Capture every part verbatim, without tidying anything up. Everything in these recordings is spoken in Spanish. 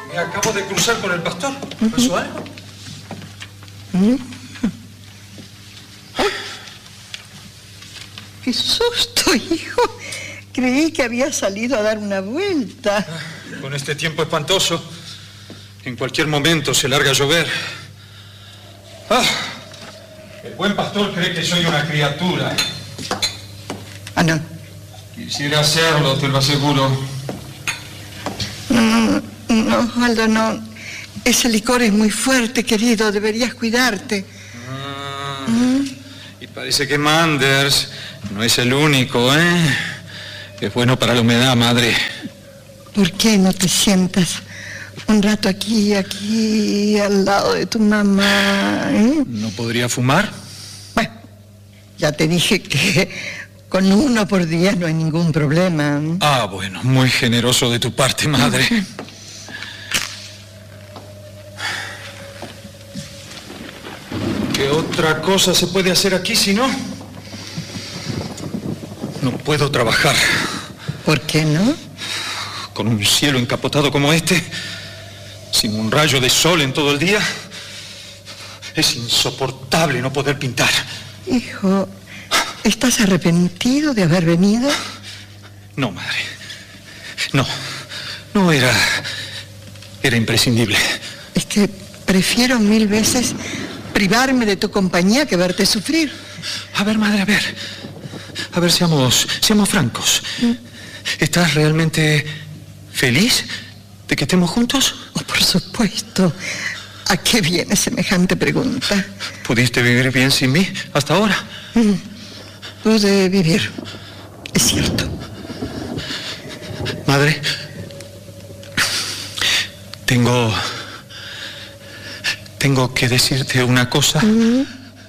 Me acabo de cruzar con el pastor. ¿Pasó algo? ¿Mm? ¡Qué susto, hijo! Creí que había salido a dar una vuelta. Ah, con este tiempo espantoso, en cualquier momento se larga a llover. Ah, el buen pastor cree que soy una criatura. Ah, no. Quisiera hacerlo, te lo aseguro. No, no, Osvaldo, no. Ese licor es muy fuerte, querido. Deberías cuidarte. Ah, ¿Mm? Y parece que Manders no es el único, ¿eh? Es bueno para la humedad, madre. ¿Por qué no te sientas un rato aquí, aquí, al lado de tu mamá? ¿Eh? ¿No podría fumar? Bueno, ya te dije que con uno por día no hay ningún problema. Ah, bueno, muy generoso de tu parte, madre. ¿Qué otra cosa se puede hacer aquí si no? No puedo trabajar. ¿Por qué no? Con un cielo encapotado como este, sin un rayo de sol en todo el día, es insoportable no poder pintar. Hijo, ¿estás arrepentido de haber venido? No, madre. No. No era... Era imprescindible. Es que prefiero mil veces privarme de tu compañía que verte sufrir. A ver, madre, a ver. A ver, seamos, seamos francos. ¿Mm? ¿Estás realmente feliz de que estemos juntos? Oh, por supuesto. ¿A qué viene semejante pregunta? ¿Pudiste vivir bien sin mí hasta ahora? Mm. Pude vivir. Es cierto. Madre, tengo... Tengo que decirte una cosa. Mm.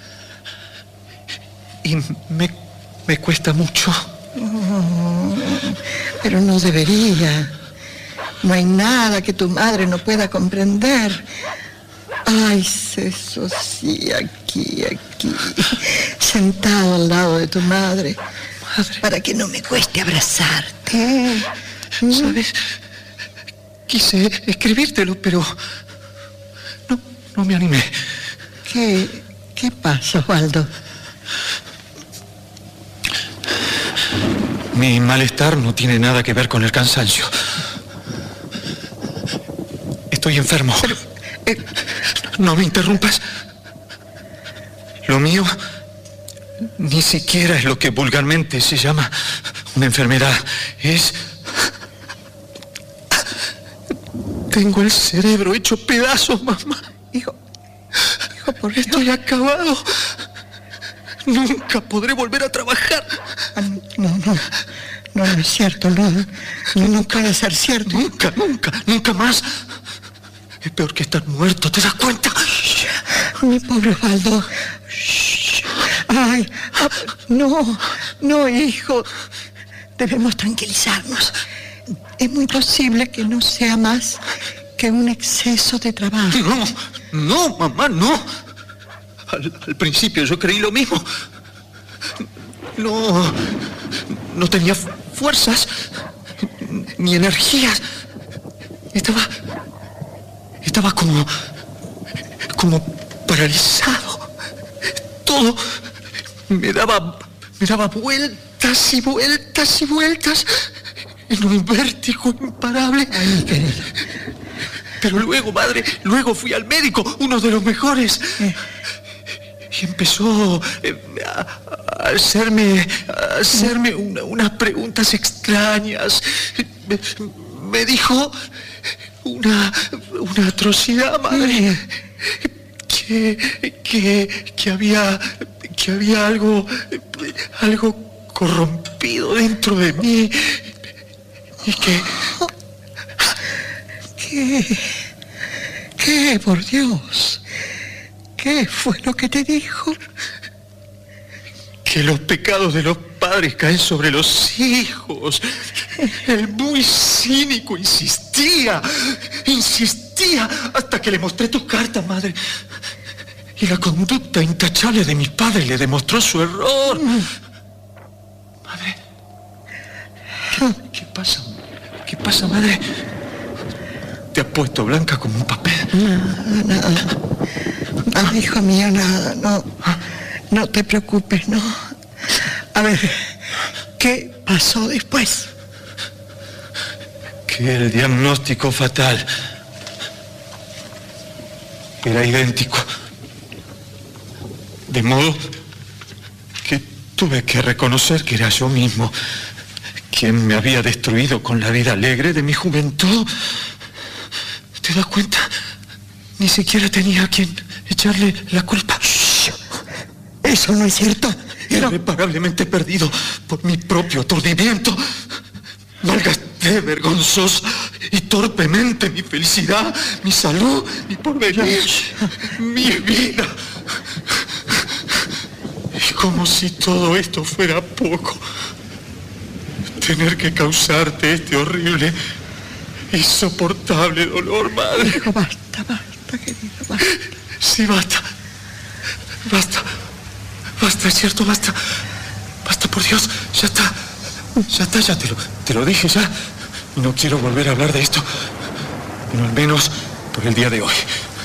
Y me, me cuesta mucho. Oh, pero no debería. No hay nada que tu madre no pueda comprender. Ay, eso sí, aquí, aquí, sentado al lado de tu madre, madre, para que no me cueste abrazarte. ¿Sabes? Quise escribírtelo, pero no, no me animé. ¿Qué, qué pasa, Osvaldo? Mi malestar no tiene nada que ver con el cansancio. Estoy enfermo. Pero, eh... No me interrumpas. Lo mío ni siquiera es lo que vulgarmente se llama una enfermedad. Es... Tengo el cerebro hecho pedazos, mamá. Hijo, hijo, por Dios. Estoy acabado. Nunca podré volver a trabajar. Ah, no, no, no, no es cierto, no, no, no puede ser cierto. Nunca, nunca, nunca más. Es peor que estar muerto, ¿te das cuenta? Mi pobre Osvaldo. Ay, no, no, hijo. Debemos tranquilizarnos. Es muy posible que no sea más que un exceso de trabajo. No, no, mamá, no. Al, al principio yo creí lo mismo. No, no tenía fuerzas ni energías. Estaba, estaba como, como paralizado. Todo me daba, me daba vueltas y vueltas y vueltas en un vértigo imparable. Ay, querido. Pero luego, madre, luego fui al médico, uno de los mejores. Eh. Y empezó eh, a, a hacerme, a hacerme una, unas preguntas extrañas. Me, me dijo una, una atrocidad, madre. Que, que, que había, que había algo, algo corrompido dentro de mí. Y que... ¿Qué? ¿Qué, por Dios? ¿Qué fue lo que te dijo? Que los pecados de los padres caen sobre los hijos. El muy cínico insistía, insistía, hasta que le mostré tus cartas, madre. Y la conducta intachable de mis padres le demostró su error. Madre, ¿qué, qué pasa? ¿Qué pasa, madre? te ha puesto blanca como un papel. Nada, nada. No, hijo mío, nada. No, no te preocupes, no. A ver, ¿qué pasó después? Que el diagnóstico fatal era idéntico. De modo que tuve que reconocer que era yo mismo quien me había destruido con la vida alegre de mi juventud. ¿Te das cuenta? Ni siquiera tenía a quien echarle la culpa. Shh. Eso no es cierto. Irreparablemente perdido por mi propio aturdimiento. Malgasté vergonzosa y torpemente mi felicidad, mi salud, mi porvenir, mi vida. Y como si todo esto fuera poco, tener que causarte este horrible, insoportable dolor, madre. Hijo, basta, basta, querido, basta. Sí, basta. Basta. Basta, es cierto, basta. Basta, por Dios, ya está. Ya está, ya te lo, te lo dije ya. Y no quiero volver a hablar de esto. Pero al menos por el día de hoy.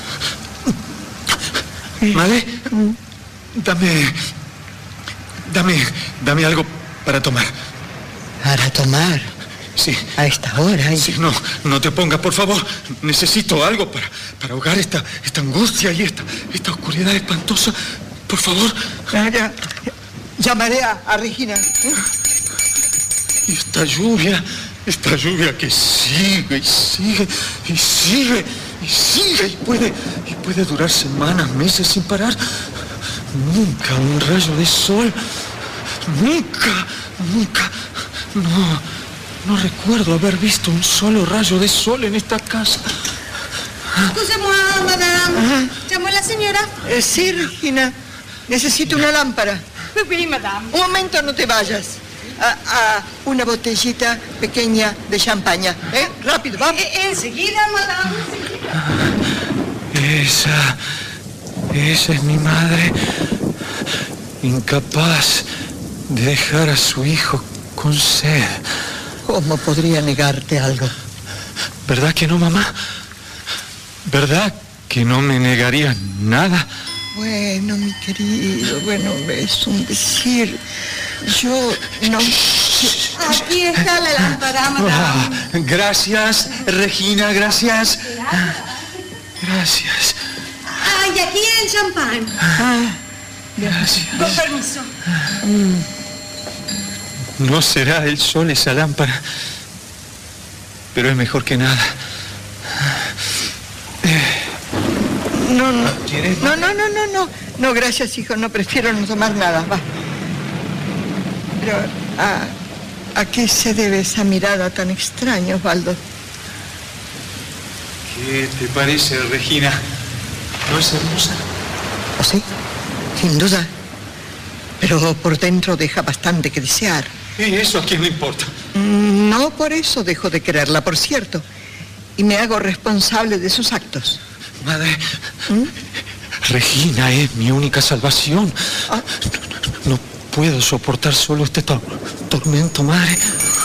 Madre, dame... Dame... Dame algo para tomar. ¿Para tomar? Sí. A esta hora. Y... Sí, no, no te pongas, por favor. Necesito algo para, para ahogar esta, esta angustia y esta, esta oscuridad espantosa. Por favor. Ya, ya. Llamaré a, a Regina. ¿Eh? Y esta lluvia, esta lluvia que sigue y sigue y sigue y sigue y puede, y puede durar semanas, meses sin parar. Nunca un rayo de sol. Nunca, nunca. No, no recuerdo haber visto un solo rayo de sol en esta casa. Excusez-moi, madame. ¿Llamó la señora? Eh, sí, Regina. Necesito una lámpara. Oui, madame. Un momento, no te vayas. A, a una botellita pequeña de champaña. ¿Eh? Rápido, vamos. Eh, enseguida, madame. Esa... Esa es mi madre. Incapaz de dejar a su hijo con sed. ¿Cómo podría negarte algo? ¿Verdad que no, mamá? ¿Verdad que no me negaría nada? Bueno, mi querido, bueno, es un decir. Yo no... Aquí está la lámpara, madame. Ah, gracias, Regina, gracias. Gracias. Ah, y aquí el champán. Ah, gracias. Con permiso. No será el sol esa lámpara, pero es mejor que nada. no, no. ¿Quieres? No, no, no, no, no. No, gracias, hijo, no prefiero no tomar nada, va. Pero, ¿a, ¿a qué se debe esa mirada tan extraña, Osvaldo? ¿Qué te parece, Regina? ¿No es hermosa? ¿O sí? Sin duda. Pero por dentro deja bastante que desear. ¿Y eso a quién le importa? No por eso dejo de quererla, por cierto. Y me hago responsable de sus actos. Madre, ¿Mm? Regina es mi única salvación. Ah. No, no puedo soportar solo este tor tormento, madre.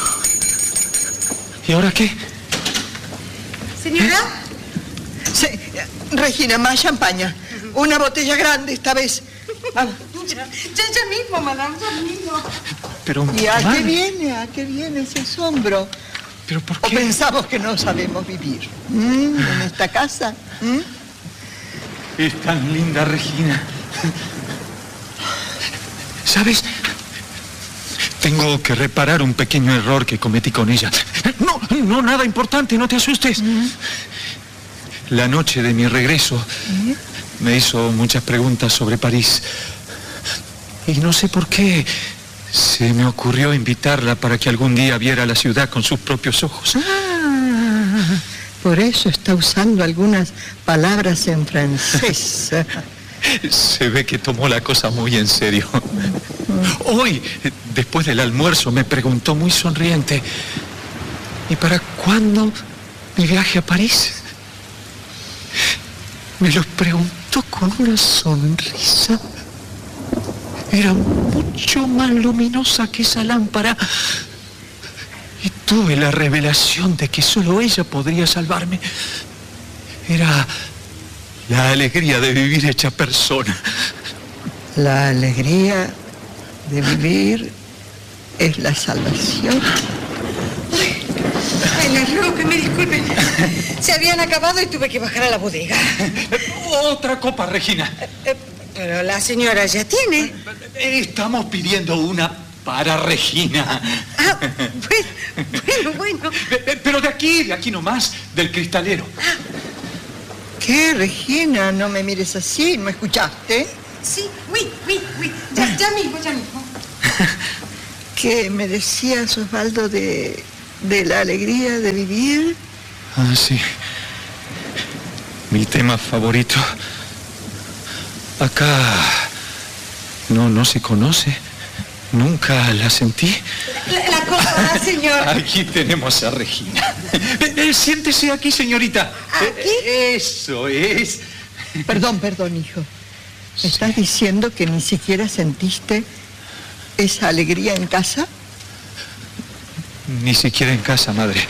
¿Y ahora qué? ¿Señora? Sí, Regina, más champaña. Una botella grande esta vez. Vamos. Ya, ya, ya mismo, madame, ya mismo. Pero, ¿Y a madre, qué viene? ¿A qué viene ese asombro? ¿Pero por ¿O qué? pensamos que no sabemos vivir? ¿Mm? ¿En esta casa? ¿Mm? Es tan linda, Regina. ¿Sabes? Tengo que reparar un pequeño error que cometí con ella. No, no, nada importante, no te asustes. ¿Mm? La noche de mi regreso ¿Eh? me hizo muchas preguntas sobre París. Y no sé por qué se me ocurrió invitarla para que algún día viera la ciudad con sus propios ojos. Ah, por eso está usando algunas palabras en francés. Se ve que tomó la cosa muy en serio. Hoy, después del almuerzo, me preguntó muy sonriente: ¿y para cuándo mi viaje a París? Me lo preguntó con una sonrisa. Era mucho más luminosa que esa lámpara. Y tuve la revelación de que solo ella podría salvarme. Era la alegría de vivir hecha persona. La alegría de vivir es la salvación. Ay, las ruego que me disculpen. Se habían acabado y tuve que bajar a la bodega. Otra copa, Regina. Eh, Pero la señora ya tiene. Estamos pidiendo una para Regina. Ah, bueno, bueno, bueno. Pero de aquí, de aquí nomás, del cristalero. ¿Qué, Regina? No me mires así, ¿no escuchaste? Sí, oui, oui, oui. Ya, ya mismo, ya mismo. ¿Qué me decías, Osvaldo, de, de la alegría de vivir? Ah, sí. Mi tema favorito. Acá no, no se conoce. Nunca la sentí. La, la cosa, señor. Aquí tenemos a Regina. Eh, eh, siéntese aquí, señorita. ¿Aquí? Eh, eso es. Perdón, perdón, hijo. ¿Me estás diciendo que ni siquiera sentiste esa alegría en casa? Ni siquiera en casa, madre.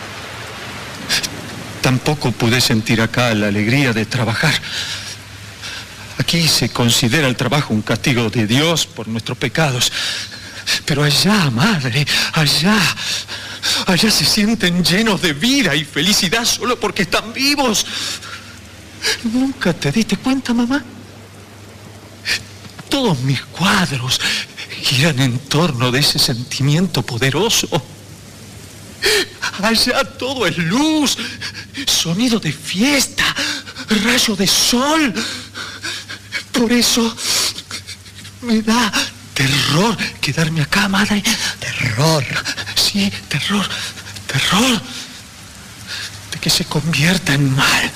Tampoco pude sentir acá la alegría de trabajar. Aquí se considera el trabajo un castigo de Dios por nuestros pecados. Pero allá, madre, allá, allá se sienten llenos de vida y felicidad solo porque están vivos. ¿Nunca te diste cuenta, mamá? Todos mis cuadros giran en torno de ese sentimiento poderoso. Allá todo es luz, sonido de fiesta, rayo de sol. Por eso me da terror quedarme acá, madre. Terror. Sí, terror, terror. De que se convierta en mal.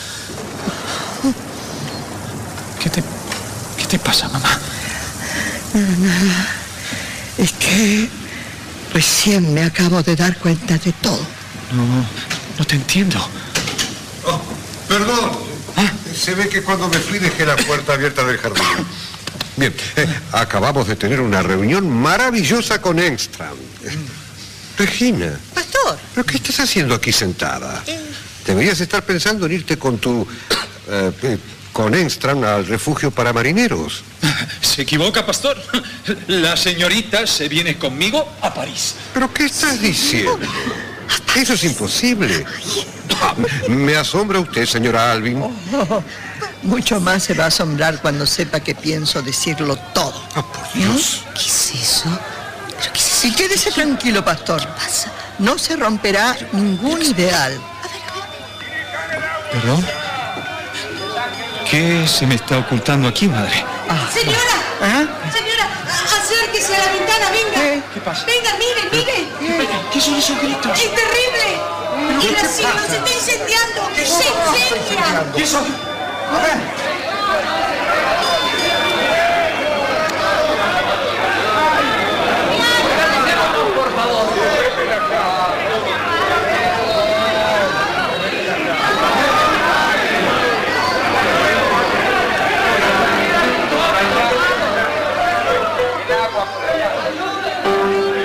¿Qué te, qué te pasa, mamá? Nada, nada. Es que recién me acabo de dar cuenta de todo. No, no te entiendo. Oh, perdón. ¿Ah? Se ve que cuando me fui dejé la puerta abierta del jardín. Bien, eh, acabamos de tener una reunión maravillosa con Engström. Regina, Pastor. ¿pero qué estás haciendo aquí sentada? Deberías estar pensando en irte con tu... eh, eh, con Engström al refugio para marineros. Se equivoca, pastor. La señorita se viene conmigo a París. ¿Pero qué estás diciendo? Eso es imposible. Ah, me asombra usted, señora Alvin. Oh, mucho más se va a asombrar cuando sepa que pienso decirlo todo. Ah, por Dios. ¿Qué es eso? ¿Pero qué es eso? Y quédese tranquilo, pastor. ¿Qué pasa? No se romperá ningún ideal. ¿Perdón? ¿Qué se me está ocultando aquí, madre? Señora, ¿Ah? señora, a- acérquese a la ventana, venga. ¿Qué? ¿Qué pasa? Venga, mire, mire. ¿Qué son esos gritos? Es terrible. El asilo se está incendiando. Se incendia. ¿Y eso? A ver.